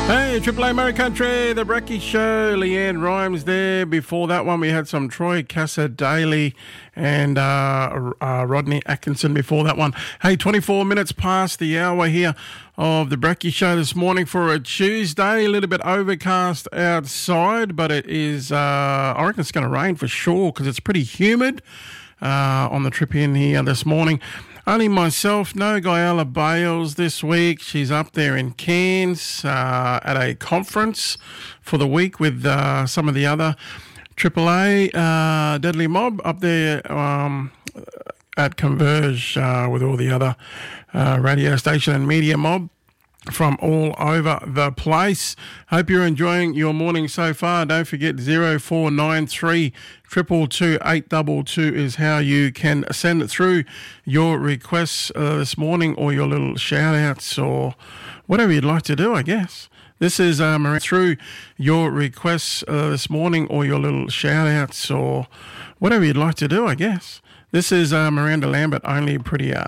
Hey, Triple A Murray Country, The Brekkie Show, Leanne Rhymes there. Before that one, we had some Troy Cassar-Daley and Rodney Atkinson before that one. Hey, 24 minutes past the hour here of The Brekkie Show this morning for a Tuesday. A little bit overcast outside, but it is, I reckon it's going to rain for sure because it's pretty humid on the trip in here this morning. Only myself, no Guyala Bales this week. She's up there in Cairns at a conference for the week with some of the other AAA Deadly Mob up there at Converge with all the other radio station and media mob from all over the place. Hope you're enjoying your morning so far. Don't forget 0493 222 822 is how you can send it through your requests this morning, or your little shout outs, or whatever you'd like to do, I guess. This is through your requests this morning, or your little shout outs, or whatever you'd like to do, I guess. This is Miranda Lambert, Only Pretty